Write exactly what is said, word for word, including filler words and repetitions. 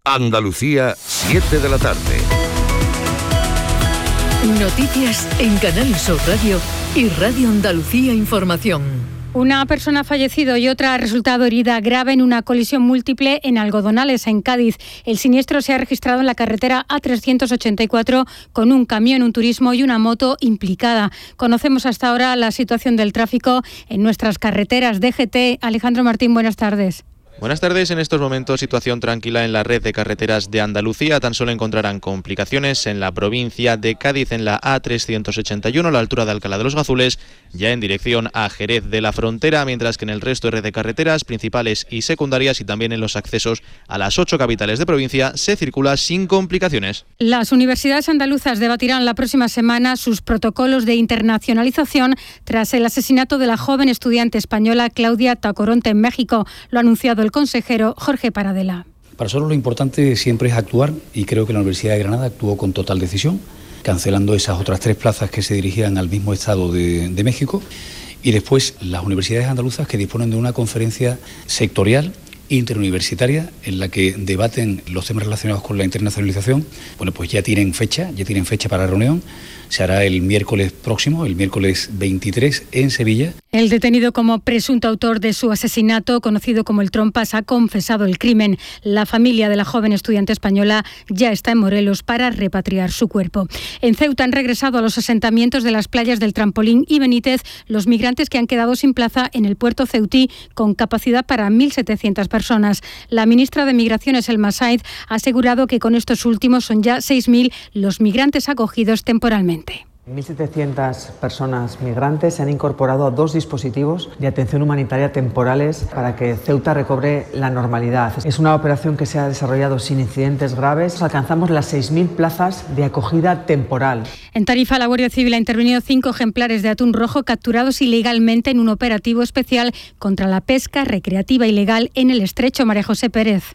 Andalucía, siete de la tarde. Noticias en Canal Sur Radio y Radio Andalucía Información. Una persona ha fallecido y otra ha resultado herida grave en una colisión múltiple en Algodonales, en Cádiz. El siniestro se ha registrado en la carretera A trescientos ochenta y cuatro con un camión, un turismo y una moto implicada. Conocemos hasta ahora la situación del tráfico en nuestras carreteras. D G T, Alejandro Martín, buenas tardes. Buenas tardes. En estos momentos, situación tranquila en la red de carreteras de Andalucía. Tan solo encontrarán complicaciones en la provincia de Cádiz, en la A trescientos ochenta y uno, a la altura de Alcalá de los Gazules, ya en dirección a Jerez de la Frontera, mientras que en el resto de red de carreteras principales y secundarias y también en los accesos a las ocho capitales de provincia se circula sin complicaciones. Las universidades andaluzas debatirán la próxima semana sus protocolos de internacionalización tras el asesinato de la joven estudiante española Claudia Tacoronte en México. Lo ha anunciado el el consejero Jorge Paradela. Para nosotros lo importante siempre es actuar y creo que la Universidad de Granada actuó con total decisión, cancelando esas otras tres plazas que se dirigían al mismo estado de, de México, y después las universidades andaluzas que disponen de una conferencia sectorial interuniversitaria en la que debaten los temas relacionados con la internacionalización. Bueno, pues ya tienen fecha, ya tienen fecha para la reunión. Se hará el miércoles próximo, el miércoles veintitrés, en Sevilla. El detenido como presunto autor de su asesinato, conocido como el Trompas, ha confesado el crimen. La familia de la joven estudiante española ya está en Morelos para repatriar su cuerpo. En Ceuta han regresado a los asentamientos de las playas del Trampolín y Benítez los migrantes que han quedado sin plaza en el puerto ceutí, con capacidad para mil setecientas personas. La ministra de Migraciones, Elma Said, ha asegurado que con estos últimos son ya seis mil los migrantes acogidos temporalmente. mil setecientas personas migrantes se han incorporado a dos dispositivos de atención humanitaria temporales para que Ceuta recobre la normalidad. Es una operación que se ha desarrollado sin incidentes graves. Alcanzamos las seis mil plazas de acogida temporal. En Tarifa, la Guardia Civil ha intervenido cinco ejemplares de atún rojo capturados ilegalmente en un operativo especial contra la pesca recreativa ilegal en el estrecho. María José Pérez.